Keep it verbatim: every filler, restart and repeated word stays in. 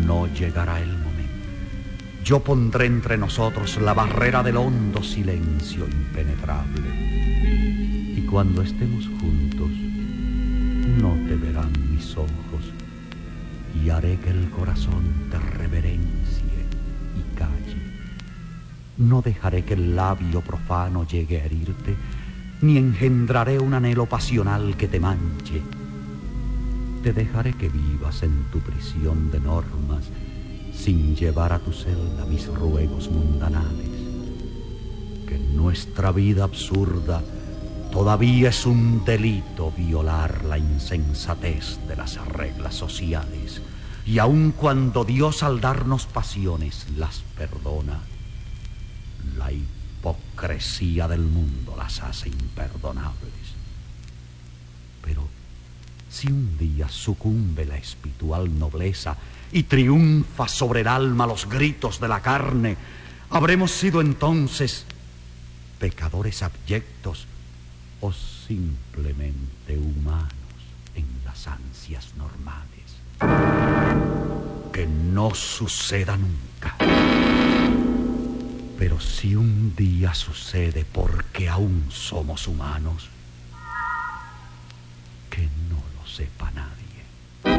no llegará el momento. Yo pondré entre nosotros la barrera del hondo silencio impenetrable. Y cuando estemos juntos, no te verán mis ojos, y haré que el corazón te reverencie y calle. No dejaré que el labio profano llegue a herirte, ni engendraré un anhelo pasional que te manche. Te dejaré que vivas en tu prisión de normas, sin llevar a tu celda mis ruegos mundanales. Que en nuestra vida absurda todavía es un delito violar la insensatez de las reglas sociales, y aun cuando Dios al darnos pasiones las perdona, la hipocresía del mundo las hace imperdonables. Pero si un día sucumbe la espiritual nobleza y triunfa sobre el alma los gritos de la carne, ¿habremos sido entonces pecadores abyectos o simplemente humanos en las ansias normales? Que no suceda nunca. Pero si un día sucede porque aún somos humanos, que no lo sepa nadie.